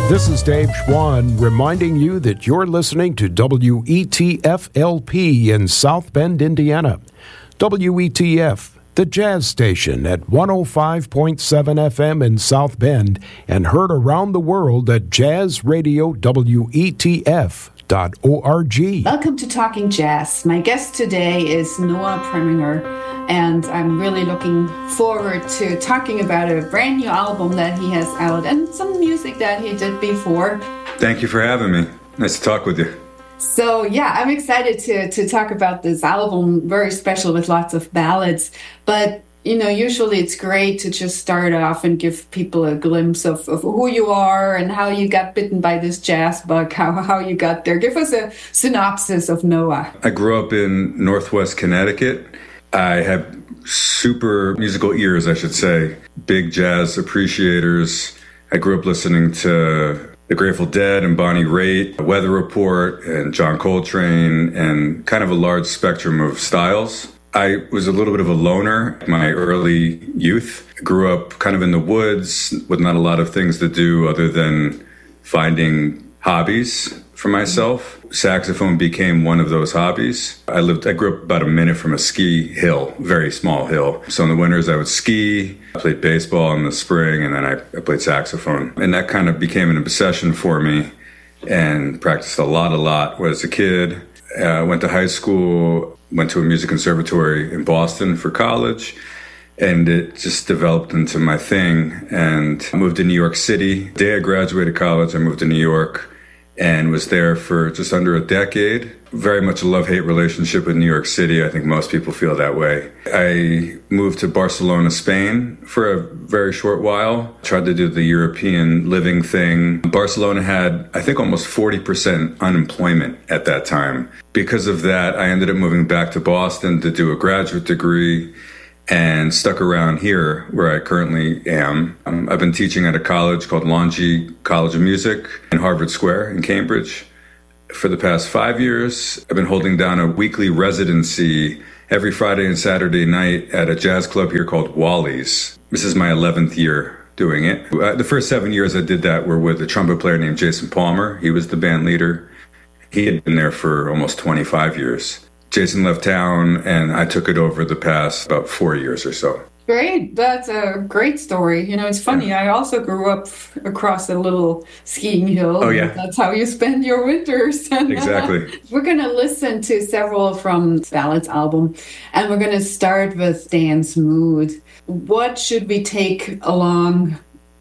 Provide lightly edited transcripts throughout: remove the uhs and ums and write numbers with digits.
This is Dave Schwann reminding you that you're listening to WETF-LP in South Bend, Indiana. WETF, the jazz station at 105.7 FM in South Bend and heard around the world at jazzradiowetf.org. Welcome to Talking Jazz. My guest today is Noah Preminger, and I'm really looking forward to talking about a brand new album that he has out and some music that he did before. Thank you for having me. Nice to talk with you. So, yeah, I'm excited to talk about this album, very special with lots of ballads. But, you know, usually it's great to just start off and give people a glimpse of who you are and how you got bitten by this jazz bug, how you got there. Give us a synopsis of Noah. I grew up in Northwest Connecticut. I have super musical ears, I should say. Big jazz appreciators. I grew up listening to the Grateful Dead and Bonnie Raitt, Weather Report and John Coltrane, and kind of a large spectrum of styles. I was a little bit of a loner in my early youth. I grew up kind of in the woods with not a lot of things to do other than finding hobbies for myself. Saxophone became one of those hobbies. I grew up about a minute from a ski hill, very small hill. So in the winters I would ski, I played baseball in the spring, and then I played saxophone. And that kind of became an obsession for me and practiced a lot as a kid. Went to high school, went to a music conservatory in Boston for college, and it just developed into my thing. And I moved to New York City. The day I graduated college, I moved to New York and was there for just under a decade. Very much a love-hate relationship with New York City. I think most people feel that way. I moved to Barcelona, Spain for a very short while. Tried to do the European living thing. Barcelona had, I think, almost 40% unemployment at that time. Because of that, I ended up moving back to Boston to do a graduate degree and stuck around here where I currently am. I've been teaching at a college called Longy College of Music in Harvard Square in Cambridge for the past 5 years. I've been holding down a weekly residency every Friday and Saturday night at a jazz club here called Wally's. This is my 11th year doing it. The first 7 years I did that were with a trumpet player named Jason Palmer. He was the band leader. He had been there for almost 25 years. Jason left town, and I took it over the past about 4 years or so. Great. That's a great story. You know, it's funny. Yeah. I also grew up across a little skiing hill. Oh, yeah. That's how you spend your winters. Exactly. We're going to listen to several from Ballads album, and we're going to start with Stan's Mood. What should we take along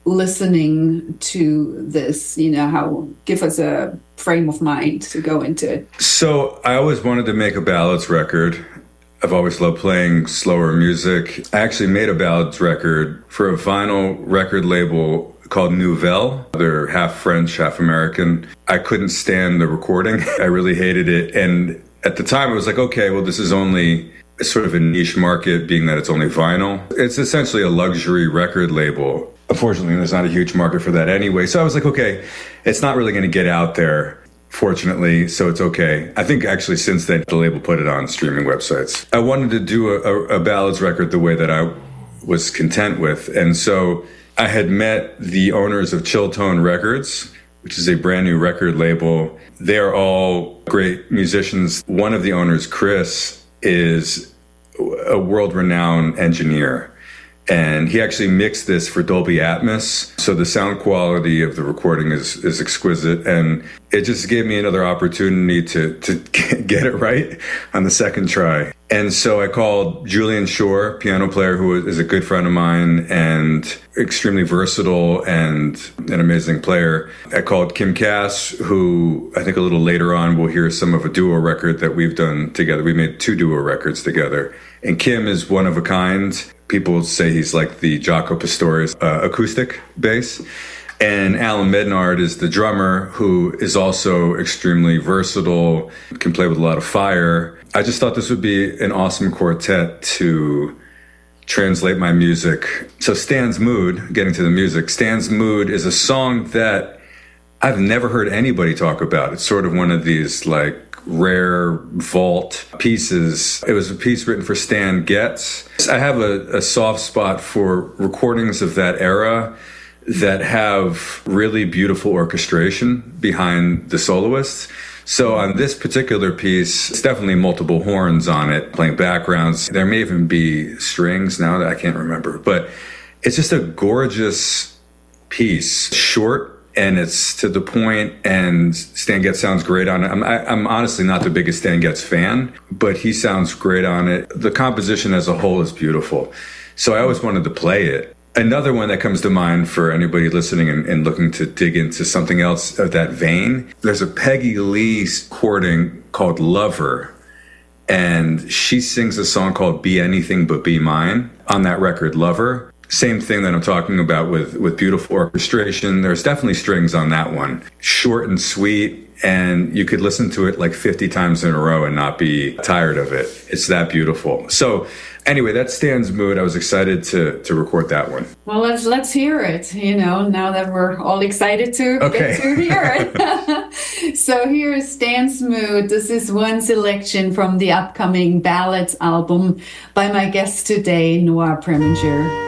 listening to this? You know, give us a frame of mind to go into it. So I always wanted to make a ballads record. I've always loved playing slower music. I actually made a ballads record for a vinyl record label called Nouvelle. They're half French, half American. I couldn't stand the recording. I really hated it. And at the time I was like, okay, well, this is only sort of a niche market, being that it's only vinyl. It's essentially a luxury record label. Unfortunately, there's not a huge market for that anyway. So I was like, okay, it's not really going to get out there, fortunately, so it's okay. I think actually since then, the label put it on streaming websites. I wanted to do a ballads record the way that I was content with. And so I had met the owners of Chill Tone Records, which is a brand new record label. They are all great musicians. One of the owners, Chris, is a world-renowned engineer. And he actually mixed this for Dolby Atmos. So the sound quality of the recording is exquisite. And it just gave me another opportunity to get it right on the second try. And so I called Julian Shore, piano player who is a good friend of mine and extremely versatile and an amazing player. I called Kim Cass, who I think a little later on we'll hear some of a duo record that we've done together. We made 2 duo records together. And Kim is one of a kind. People say he's like the Jaco Pastorius acoustic bass. And Alan Mednard is the drummer, who is also extremely versatile, can play with a lot of fire. I just thought this would be an awesome quartet to translate my music. So Stan's Mood, getting to the music, Stan's Mood is a song that I've never heard anybody talk about. It's sort of one of these like rare vault pieces. It was a piece written for Stan Getz. I have a soft spot for recordings of that era that have really beautiful orchestration behind the soloists. So on this particular piece, it's definitely multiple horns on it, playing backgrounds. There may even be strings now that I can't remember, but it's just a gorgeous piece, short, and it's to the point, and Stan Getz sounds great on it. I'm honestly not the biggest Stan Getz fan, but he sounds great on it. The composition as a whole is beautiful. So I always wanted to play it. Another one that comes to mind for anybody listening and looking to dig into something else of that vein, there's a Peggy Lee recording called Lover, and she sings a song called Be Anything But Be Mine on that record, Lover. Same thing that I'm talking about with beautiful orchestration. There's definitely strings on that one. Short and sweet, and you could listen to it like 50 times in a row and not be tired of it. It's that beautiful. So anyway, that's Stan's Mood. I was excited to record that one. Well, let's hear it, now that we're all excited to get to hear it. So here is Stan's Mood. This is one selection from the upcoming Ballads album by my guest today, Noah Preminger.